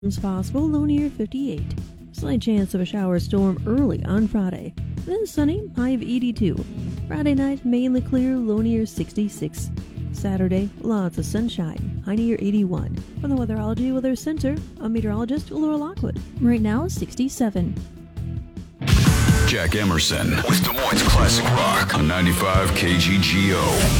It's possible, low near 58. Slight chance of a shower storm early on Friday. Then sunny, high of 82. Friday night, mainly clear, low near 66. Saturday, lots of sunshine, high near 81. From the Weatherology Weather Center, I'm meteorologist Laura Lockwood. Right now, 67. Jack Emerson with Des Moines Classic Rock on 95 KGGO.